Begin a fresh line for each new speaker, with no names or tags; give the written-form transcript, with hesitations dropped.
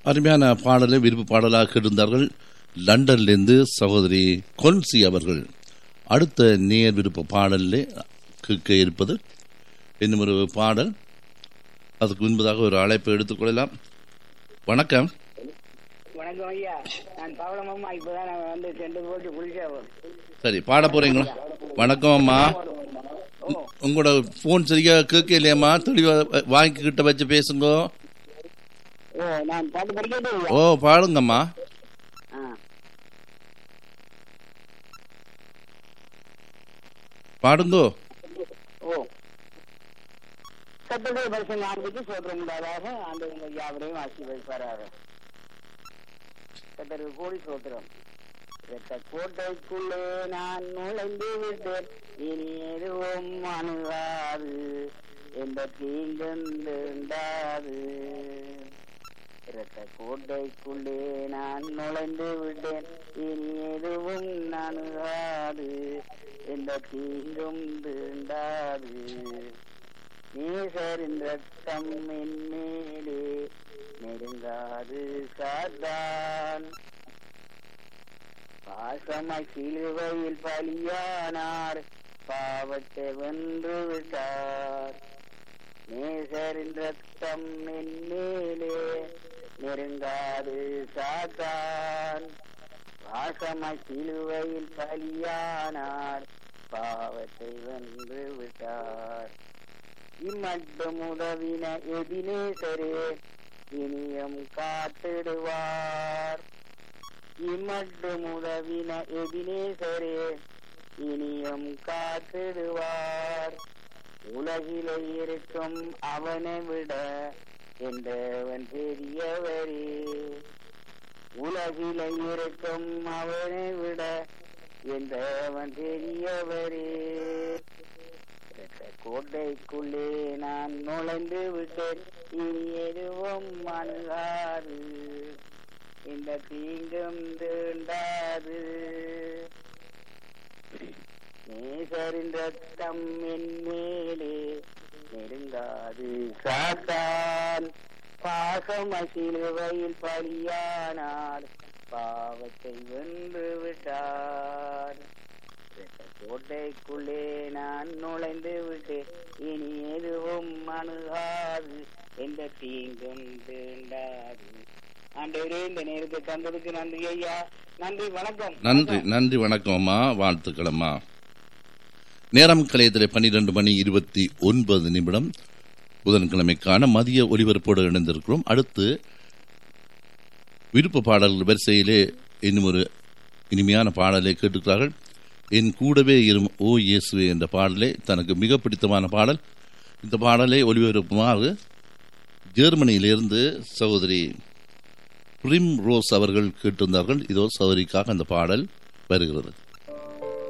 அருமையான பாடலை விருப்பு பாடலாக இருந்தார்கள் லண்டன்லேருந்து சகோதரி கொன்சி அவர்கள். அடுத்த நேர் விருப்ப பாடலில் கேட்க இருப்பது இன்னும் ஒரு பாடல். அதுக்கு முன்பதாக ஒரு அழைப்பை எடுத்துக்கொள்ளலாம். வணக்கம்.
வணக்கம் ஐயா, நான் பவளமம்மா. இப்பதான் நான் வந்து சென்று போட்டு குளிச்சேன்.
சரி, பாட போறீங்களா? வணக்கம் அம்மா. உங்களோட போன் சரியா கேட்க இல்லையம்மா, தெளிவா வாங்கிக்கிட்ட வச்சு பேசுங்க.
நான் பாட்டு படிக்கட்டும்?
ஓ, பாடுங்கம்மா. பாடுங்கோ.
கர்த்தருடைய பரிசுத்த நாமத்துக்கு ஸ்தோத்திரம் உண்டாவதாக. ஆண்டவர் உங்கள் யாவரையும் ஆசீர்வதிப்பாராக. கர்த்தருக்கு கோடி ஸ்தோத்திரம். இரத்த கோட்டைக்குள்ளே நான் நுழைந்து விட்டேன், இனி எதுவும் அணுகாது, எந்த தீங்குண்டாது. இரத்த கோட்டைக்குள்ளே நான் நுழைந்து விட்டேன், இனி எதுவும் அணுகாது, எந்த தீங்கும் தீண்டாது. நேசரின் ரத்தம் என் மேலே நெருங்காது சாத்தான். பாசமாய் சிலுவையில் பலியானார், பாவத்தை வென்று விட்டார். நேசரின் ரத்தம் என் மேலே நெருங்காது சாத்தான். பாசமாய் சிலுவையில் பலியானார், பாவத்தை வென்று விட்டார். இம்மட்டும் உதவின எதினேசரே இனியும் காத்திடுவார். இம்மட்டும் உதவின எதினேசரே இனியும் காத்திடுவார். உலகிலே இருக்கும் அவனை விட என்றவன் பெரியவரே. உலகிலே இருக்கும் அவனை விட என்றவன் பெரியவரே. கோட்டைக்குள்ளே நான் நுழைந்து விட்டேன், இனி எதுவும் அணுகாது, இந்த தீங்கும் தீண்டாது. நேசரின் ரத்தம் என் மேலே நெருங்காது சாத்தான். பாசம் சிலுவையில் பலியானார், பாவத்தை வென்று விட்டார். கோட்டைக்குள்ளே நான் நுழைந்து விட்டேன், இனி எதுவும் அணுகாது, எந்த தீங்கும் தீண்டாது. ஆண்டவரே, இந்த நேரத்தை தந்ததுக்கு நன்றி ஐயா. நன்றி, வணக்கம்.
நன்றி, நன்றி, வணக்கம் அம்மா. வாழ்த்துக்கள் அம்மா. நேரம் கலையத்திலே 12:29 புதன்கிழமைக்கான மதிய ஒலிபரப்போடு இணைந்திருக்கிறோம். அடுத்து விருப்ப பாடல்கள் வரிசையிலே இன்னும் ஒரு இனிமையான பாடலை கேட்டுக்கிறார்கள். என் கூடவே இரும் ஓ இயேசுவே என்ற பாடலே தனக்கு மிக பிடித்தமான பாடல். இந்த பாடலை ஒலிபரப்புமாறு ஜெர்மனியிலிருந்து சகோதரி பிரிம் ரோஸ் அவர்கள் கேட்டிருந்தார்கள். இதோ சகோதரிக்காக அந்த பாடல் வருகிறது.